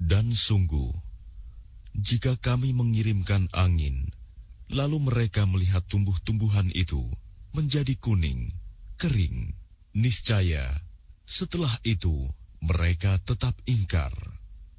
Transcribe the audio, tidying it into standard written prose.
Dan sungguh, jika kami mengirimkan angin, lalu mereka melihat tumbuh-tumbuhan itu menjadi kuning, kering, niscaya setelah itu mereka tetap ingkar.